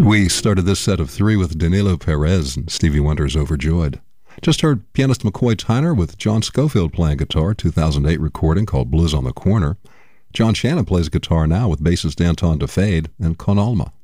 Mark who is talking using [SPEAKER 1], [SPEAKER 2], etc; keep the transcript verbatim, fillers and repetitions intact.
[SPEAKER 1] We started this set of three with Danilo Perez and Stevie Wonder's Overjoyed. Just heard pianist McCoy Tyner with John Scofield playing guitar, two thousand eight recording called Blues on the Corner. John Shannon plays guitar now with bassist Anton DeFade and Con Alma.